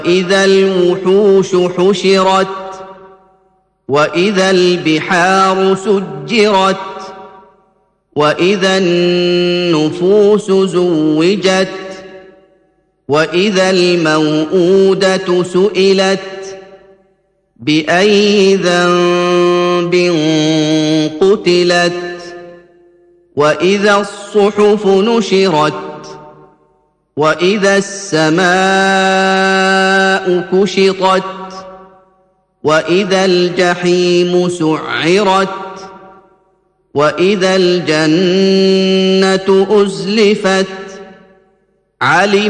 إذا الوحوش حشرت وإذا البحار سجرت وإذا النفوس زوجت وإذا الموءودة سئلت بأي ذنب قتلت وإذا الصحف نشرت وإذا السماء كشطت وإذا الجحيم سعرت وإذا الجنة أزلفت علمت